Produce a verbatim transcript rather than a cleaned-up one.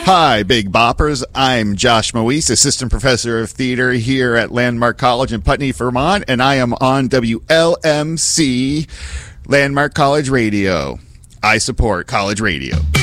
Hi, Big Boppers. I'm Josh Moise, Assistant Professor of Theater here at Landmark College in Putney, Vermont, and I am on W L M C, Landmark College Radio. I support college radio.